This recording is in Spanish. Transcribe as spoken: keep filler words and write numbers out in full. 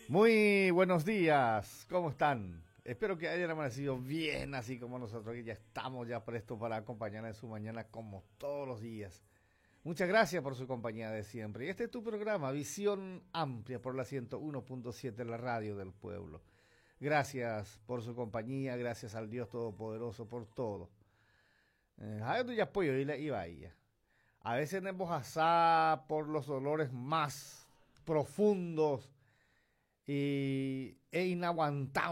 Muy buenos días, ¿cómo están? Espero que hayan amanecido bien, así como nosotros, que ya estamos ya prestos para acompañar en su mañana como todos los días. Muchas gracias por su compañía de siempre. Y este es tu programa, Visión Amplia por la ciento uno punto siete, la radio del pueblo. Gracias por su compañía, gracias al Dios Todopoderoso por todo. Eh, a veces ya apoyo y la iba a ella. A veces tenemos asá por los dolores más profundos y, e inaguantables